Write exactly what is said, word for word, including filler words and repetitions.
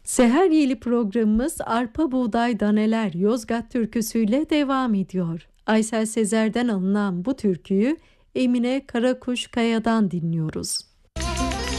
Seher Yeli programımız Arpa Buğday Daneler Yozgat türküsüyle devam ediyor. Aysel Sezer'den alınan bu türküyü Emine Karakuş Kaya'dan dinliyoruz.